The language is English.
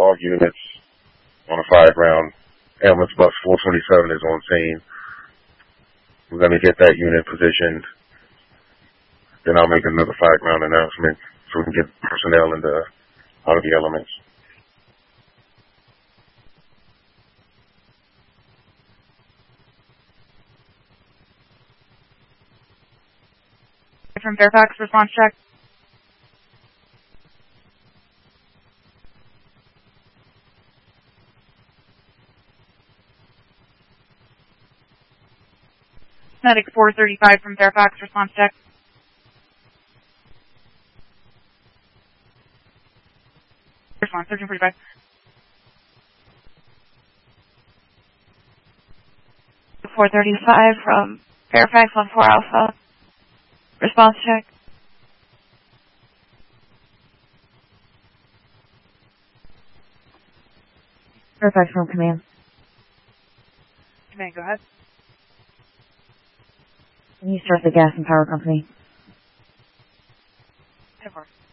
all units on a 5-round. Ambulance bus 427 is on scene. We're going to get that unit positioned. Then I'll make another 5-round announcement so we can get personnel out of the elements. From Fairfax, response check. Medic 435 from Fairfax, response check. Response, 1345. .435 from Fairfax on 4 Alpha. Response check. Fairfax from command. Command, go ahead. Can you start the gas and power company? 10-4.